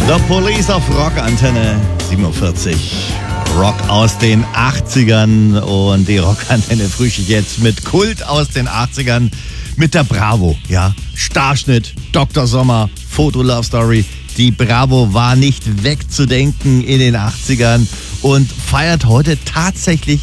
The Police auf Rockantenne 47. Rock aus den 80ern und die Rockantenne frühstückt jetzt mit Kult aus den 80ern mit der Bravo. Ja, Starschnitt, Dr. Sommer, Foto Love Story. Die Bravo war nicht wegzudenken in den 80ern und feiert heute tatsächlich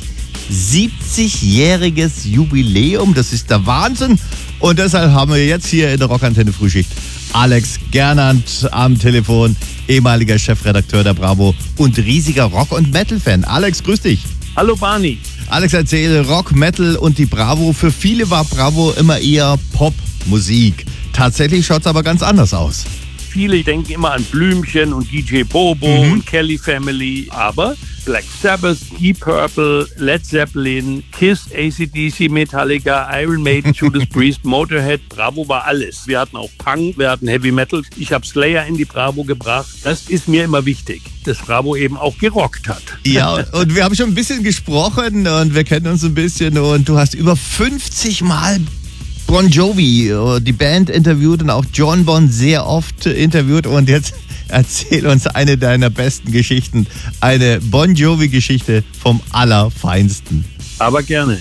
70-jähriges Jubiläum. Das ist der Wahnsinn. Und deshalb haben wir jetzt hier in der Rockantenne Frühschicht Alex Gernand am Telefon, ehemaliger Chefredakteur der Bravo und riesiger Rock- und Metal-Fan. Alex, grüß dich. Hallo Barney. Alex, erzähle Rock, Metal und die Bravo. Für viele war Bravo immer eher Popmusik. Tatsächlich schaut es aber ganz anders aus. Viele denken immer an Blümchen und DJ Bobo und Kelly Family, aber Black Sabbath, Deep Purple, Led Zeppelin, Kiss, AC/DC, Metallica, Iron Maiden, Judas Priest, Motorhead, Bravo war alles. Wir hatten auch Punk, wir hatten Heavy Metal. Ich habe Slayer in die Bravo gebracht. Das ist mir immer wichtig, dass Bravo eben auch gerockt hat. Ja, und wir haben schon ein bisschen gesprochen und wir kennen uns ein bisschen und du hast über 50 Mal Bon Jovi, die Band interviewt und auch John Bon sehr oft interviewt und jetzt erzähl uns eine deiner besten Geschichten, eine Bon Jovi-Geschichte vom Allerfeinsten. Aber gerne.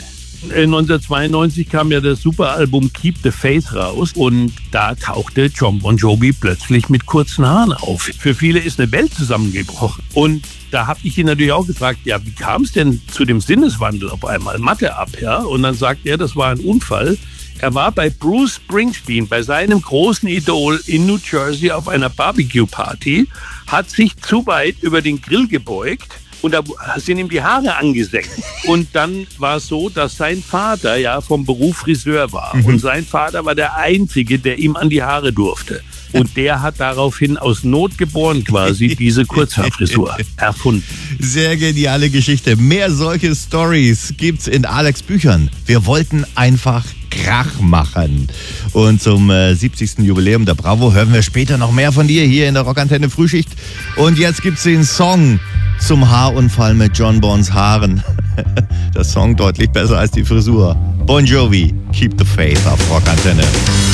1992 kam ja das Superalbum Keep the Faith raus und da tauchte John Bon Jovi plötzlich mit kurzen Haaren auf. Für viele ist eine Welt zusammengebrochen und da habe ich ihn natürlich auch gefragt, ja, wie kam es denn zu dem Sinneswandel auf einmal? Matte ab, ja? Und dann sagt er, das war ein Unfall. Er war bei Bruce Springsteen, bei seinem großen Idol in New Jersey auf einer Barbecue-Party, hat sich zu weit über den Grill gebeugt und da sind ihm die Haare angesenkt. Und dann war es so, dass sein Vater ja vom Beruf Friseur war. Und sein Vater war der Einzige, der ihm an die Haare durfte. Und der hat daraufhin aus Not geboren quasi diese Kurzhaarfrisur erfunden. Sehr geniale Geschichte. Mehr solche Stories gibt's in Alex Büchern. Wir wollten einfach Krach machen. Und zum 70. Jubiläum der Bravo hören wir später noch mehr von dir hier in der Rockantenne Frühschicht. Und jetzt gibt's den Song zum Haarunfall mit John Bons Haaren. Der Song deutlich besser als die Frisur. Bon Jovi, Keep the Faith auf Rockantenne.